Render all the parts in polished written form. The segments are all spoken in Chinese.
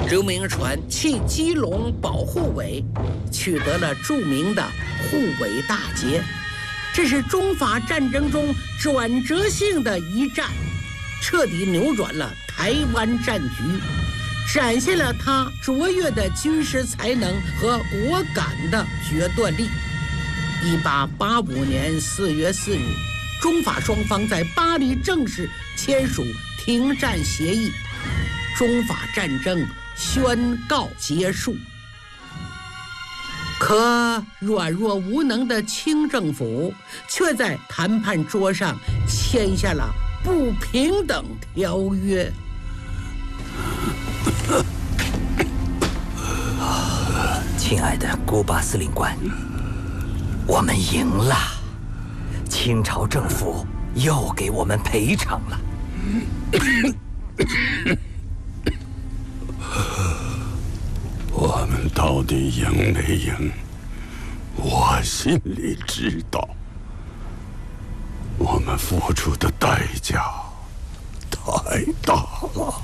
刘铭传弃基隆保护委，取得了著名的护尾大捷。这是中法战争中转折性的一战，彻底扭转了台湾战局，展现了他卓越的军事才能和果敢的决断力。1885年4月4日，中法双方在巴黎正式签署停战协议，中法战争宣告结束。可软弱无能的清政府却在谈判桌上签下了不平等条约。 亲爱的古巴司令官，我们赢了，清朝政府又给我们赔偿了。 我们到底赢没赢？我心里知道。我们付出的代价太大了。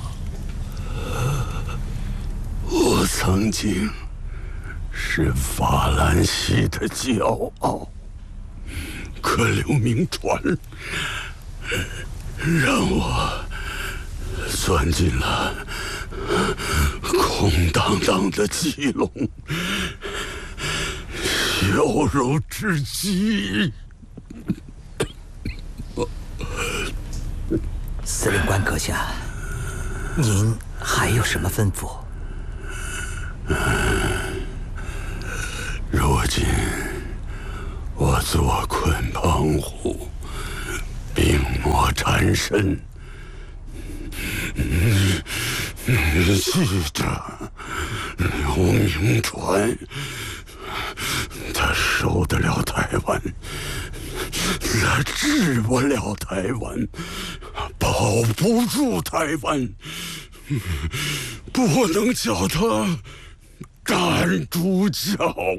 我曾经是法兰西的骄傲，可刘铭传让我钻进了空荡荡的基隆，小肉之鸡。 司令官阁下，您还有什么吩咐？ 如今我坐困澎湖，病魔缠身，记着刘铭传，他收得了台湾，他治不了台湾，保不住台湾，不能叫他站住脚，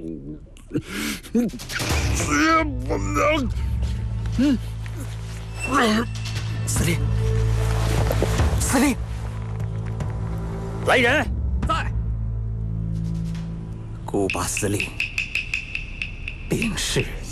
绝不能。 司令，司令， 来人， 在。古巴司令病逝。